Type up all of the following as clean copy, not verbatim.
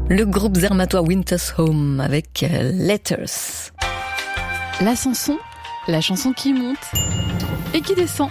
Le groupe zermatois Winter's Home avec Letters. La chanson qui monte et qui descend.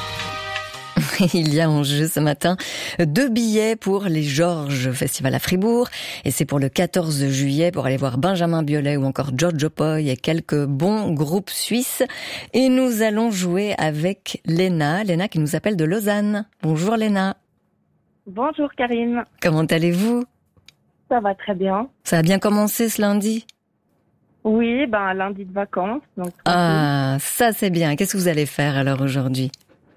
Il y a en jeu ce matin 2 billets pour les Georges Festival à Fribourg. Et c'est pour le 14 juillet pour aller voir Benjamin Biolay ou encore Giorgio Poi et quelques bons groupes suisses. Et nous allons jouer avec Léna qui nous appelle de Lausanne. Bonjour Léna. Bonjour Karine. Comment allez-vous ? Ça va très bien. Ça a bien commencé ce lundi ? Oui, lundi de vacances. Donc ah, ça c'est bien. Qu'est-ce que vous allez faire alors aujourd'hui ?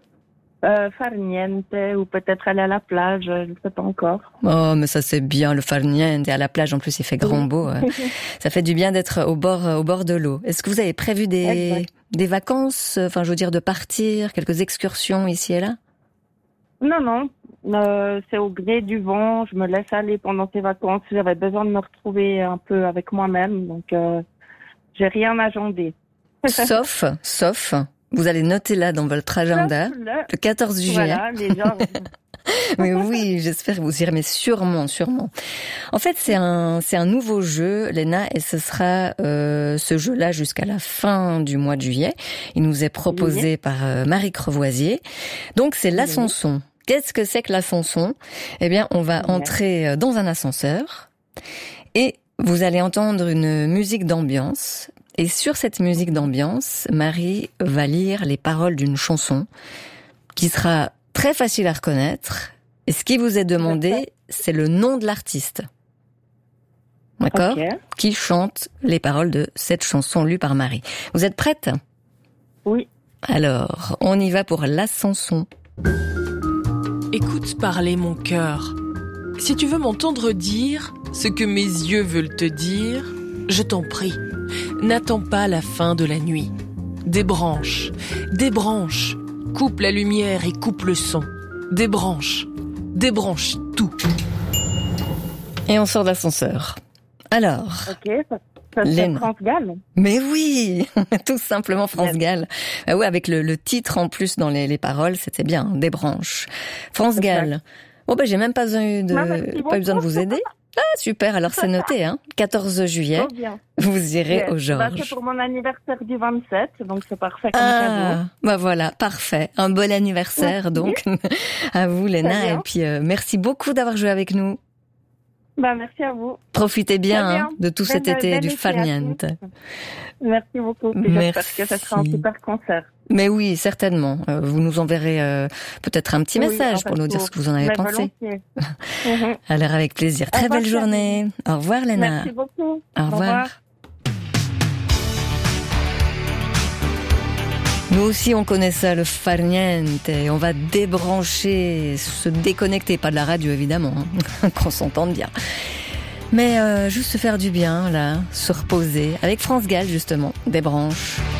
Farniente ou peut-être aller à la plage, je ne sais pas encore. Oh, mais ça c'est bien, le farniente. Et à la plage, en plus, il fait grand beau. Ça fait du bien d'être au bord de l'eau. Est-ce que vous avez prévu des vacances, de partir, quelques excursions ici et là ? Non. C'est au gré du vent. Je me laisse aller pendant ces vacances. J'avais besoin de me retrouver un peu avec moi-même. Donc, j'ai rien agendé. Sauf, vous allez noter là dans votre agenda, le 14 juillet. Voilà, les gens... Mais oui, j'espère que vous irez, mais sûrement. En fait, c'est un nouveau jeu, Léna, et ce sera ce jeu-là jusqu'à la fin du mois de juillet. Il nous est proposé par Marie Crevoisier. Donc, c'est l'ascension. Qu'est-ce que c'est que l'ascension ? Eh bien, on va entrer dans un ascenseur et vous allez entendre une musique d'ambiance. Et sur cette musique d'ambiance, Marie va lire les paroles d'une chanson qui sera très facile à reconnaître. Et ce qui vous est demandé, c'est le nom de l'artiste. D'accord ? Okay. Qui chante les paroles de cette chanson lue par Marie. Vous êtes prête ? Oui. Alors, on y va pour l'ascension. Écoute parler mon cœur. Si tu veux m'entendre dire ce que mes yeux veulent te dire, je t'en prie, n'attends pas la fin de la nuit. Débranche, coupe la lumière et coupe le son. Débranche tout. Et on sort de l'ascenseur. Alors, ok, ça c'est France Gall. Mais oui, tout simplement France Gall. Oui, avec le titre en plus dans les paroles, c'était bien, Débranche. France Gall. Bon, j'ai même pas besoin de vous aider. Ah, super, alors c'est noté, 14 juillet, vous irez au Georges. C'est pour mon anniversaire du 27, donc c'est parfait comme cadeau. Voilà, parfait. Un bon anniversaire, donc, à vous, Léna. Et puis, merci beaucoup d'avoir joué avec nous. Merci à vous. Profitez bien de tout cet été du farniente. Merci beaucoup. J'espère que ce sera un super concert. Mais oui, certainement. Vous nous enverrez peut-être un petit message pour nous dire ce que vous en avez pensé. Alors avec plaisir. Très belle journée. Au revoir Léna. Merci beaucoup. Au revoir. Nous aussi, on connaît ça, le farniente. On va débrancher, se déconnecter, pas de la radio évidemment, qu'on s'entende bien. Mais juste se faire du bien, là, se reposer, avec France Gall justement, Débranche.